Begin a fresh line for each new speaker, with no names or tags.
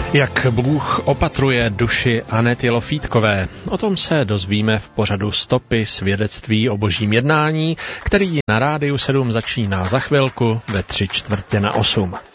Jak Bůh opatruje duši Anety Lofítkové. O tom se dozvíme v pořadu Stopy svědectví o božím jednání, který na Rádiu 7 začíná za chvilku ve 7:45.